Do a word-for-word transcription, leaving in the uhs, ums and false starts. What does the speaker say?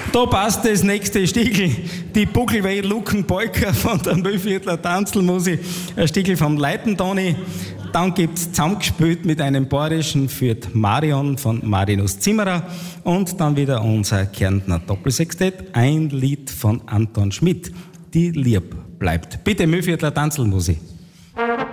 Da passt das nächste Stickel, die Buckelweh Luckenpolka von der Mühlviertler Tanzelmusik, ein Stickel vom Leitentoni. Dann gibt's zusammengespielt mit einem Bayerischen für Marion von Marinus Zimmerer und dann wieder unser Kärntner Doppelsextett, ein Lied von Anton Schmidt, die lieb bleibt. Bitte Mühlviertler Tanzelmusik.